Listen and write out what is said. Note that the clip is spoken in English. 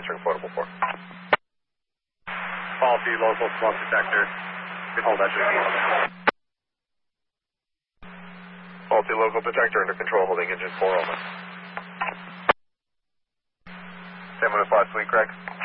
answering portable 4. Faulty local smoke detector. Hold that shit. Faulty local detector under control, holding engine 4 over. 10-5 Sweet Craig.